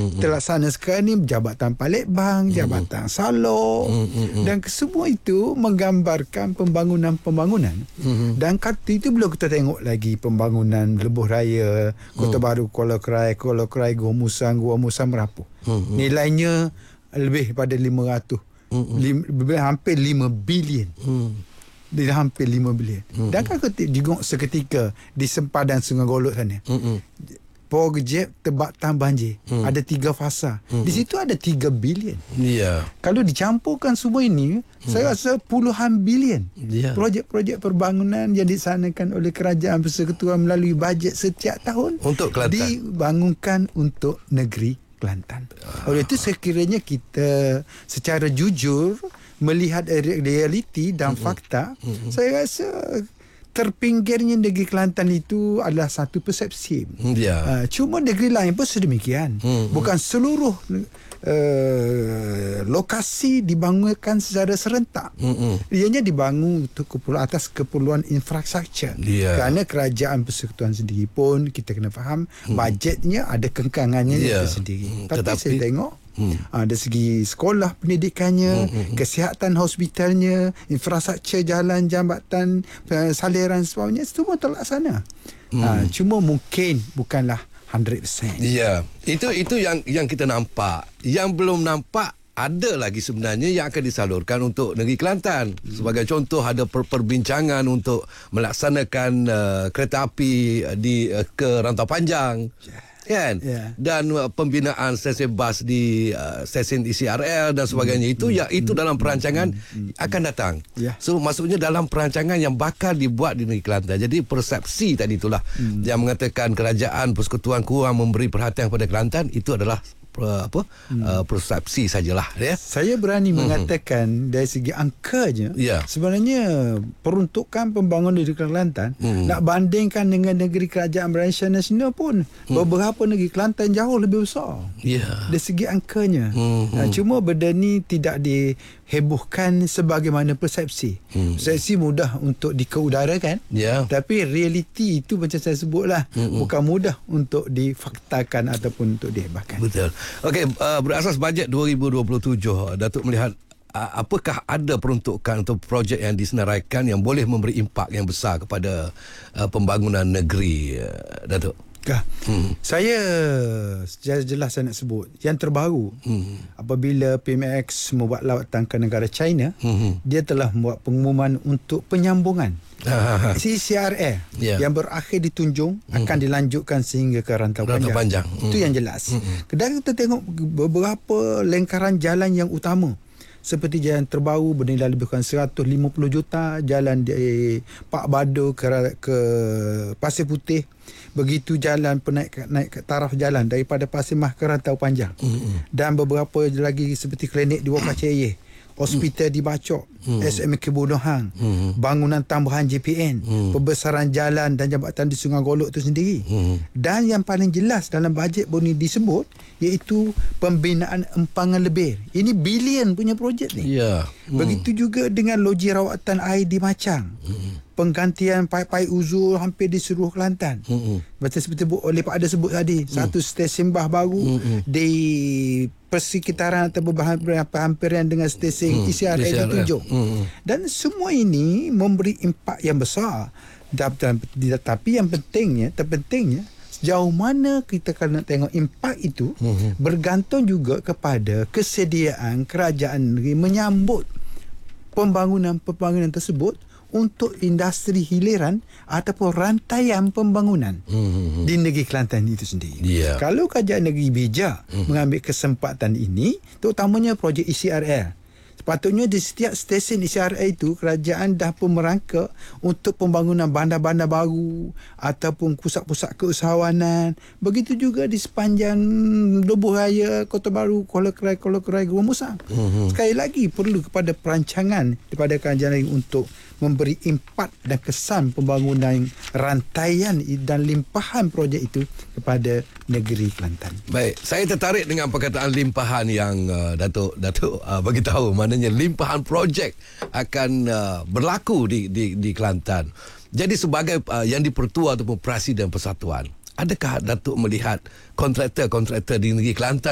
Terlaksana sekarang ni Jabatan Palembang, Jabatan Salor, dan semua itu menggambarkan pembangunan. Dan kata itu belum kita tengok lagi pembangunan Lebuh Raya, Kota Baru, Kuala Krai, Gua Musang Merapu. Nilainya lebih daripada 500, hampir 5 bilion. Dia hampir 5 bilion. Dan kan kita jenguk seketika di sempadan Sungai Golok sana. Projek Tebatan Banjir. Ada 3 fasa. Di situ ada 3 bilion. Kalau dicampurkan semua ini, saya rasa puluhan bilion. Projek-projek perbangunan yang disanakan oleh Kerajaan Persekutuan melalui bajet setiap tahun untuk Kelantan, dibangunkan untuk negeri Kelantan. Oleh itu sekiranya kita secara jujur melihat realiti dan fakta, saya rasa terpinggirnya negeri Kelantan itu adalah satu persepsi. Cuma negeri lain pun sedemikian. Bukan seluruh lokasi dibangunkan secara serentak. Ianya dibangun untuk atas keperluan infrastruktur. Kerana Kerajaan Persekutuan sendiri pun kita kena faham bajetnya ada kengkangannya sendiri. Tapi saya tengok dari segi sekolah pendidikannya, kesihatan hospitalnya, infrastruktur jalan, jambatan, saliran sebagainya semua terlaksana. Cuma mungkin bukanlah 100%. Itu yang kita nampak. Yang belum nampak ada lagi sebenarnya yang akan disalurkan untuk negeri Kelantan. Sebagai contoh, ada perbincangan untuk melaksanakan kereta api ke Rantau Panjang. Kan? Dan pembinaan stesen bas di stesen ECRL dan sebagainya. Itu dalam perancangan akan datang. So maksudnya dalam perancangan yang bakal dibuat di negeri Kelantan. Jadi persepsi tadi itulah yang mengatakan Kerajaan Persekutuan kurang memberi perhatian kepada Kelantan, itu adalah persepsi sajalah. Saya berani mengatakan dari segi angkanya, sebenarnya peruntukan pembangunan di Kelantan nak bandingkan dengan negeri kerajaan Malaysia Nasional pun beberapa negeri Kelantan jauh lebih besar dari segi angkanya. Cuma benda ni tidak dihebohkan sebagaimana persepsi. Persepsi mudah untuk dikeudarakan, tapi realiti itu macam saya sebutlah, bukan mudah untuk difaktakan ataupun untuk dihebahkan. Betul. Okey, berasas bajet 2027, Datuk melihat apakah ada peruntukan atau projek yang disenaraikan yang boleh memberi impak yang besar kepada pembangunan negeri, Datuk? Saya secara jelas saya nak sebut yang terbaru, apabila PMX membuat lawatan ke negara China, dia telah membuat pengumuman untuk penyambungan CCRL yang berakhir di Tunjung akan dilanjutkan sehingga ke Rantau Panjang. Itu yang jelas. Kedua kita tengok beberapa lingkaran jalan yang utama, seperti jalan terbaru bernilai lebih kurang 150 juta, jalan di Pak Bado ke Pasir Putih, begitu jalan naik ke taraf jalan daripada Pasir Mah ke Rantau Panjang, dan beberapa lagi seperti klinik di Wokaceye, hospital di Bacok, SMK Bunohang, bangunan tambahan JPN, pembesaran jalan dan jambatan di Sungai Golok itu sendiri. Dan yang paling jelas dalam bajet ini disebut iaitu pembinaan empangan lebir. Ini bilion punya projek ni. Begitu juga dengan loji rawatan air di Macang. Penggantian paip-paip uzur hampir di seluruh Kelantan. Macam seperti oleh Pak Ada sebut tadi, satu stesen bah baru di persekitaran atau berhampiran dengan stesen ECRL di Tunjung. Dan semua ini memberi impak yang besar. Tetapi yang terpentingnya sejauh mana kita kena tengok impak itu bergantung juga kepada kesediaan kerajaan negeri menyambut pembangunan tersebut untuk industri hiliran ataupun rantaian pembangunan di negeri Kelantan itu sendiri. Kalau kerajaan negeri bijak mengambil kesempatan ini, terutamanya projek ECRL, sepatutnya di setiap stesen ECRL itu kerajaan dah pun merangka untuk pembangunan bandar-bandar baru ataupun pusat-pusat keusahawanan. Begitu juga di sepanjang Lebuh Raya, Kota Baru, Kuala Krai, Gua Musang. Sekali lagi perlu kepada perancangan daripada kerajaan untuk memberi impak dan kesan pembangunan rantaian dan limpahan projek itu kepada negeri Kelantan. Baik, saya tertarik dengan perkataan limpahan yang Datuk bagi tahu, maknanya limpahan projek akan berlaku di Kelantan. Jadi sebagai yang dipertua ataupun Presiden Persatuan, adakah Datuk melihat kontraktor di negeri Kelantan